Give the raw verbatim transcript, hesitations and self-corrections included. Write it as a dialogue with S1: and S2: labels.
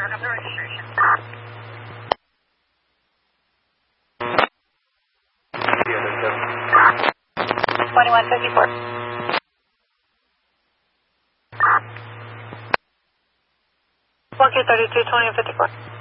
S1: turn of the registration. twenty-one fifty-four. one Q thirty-two, twenty-one fifty-four.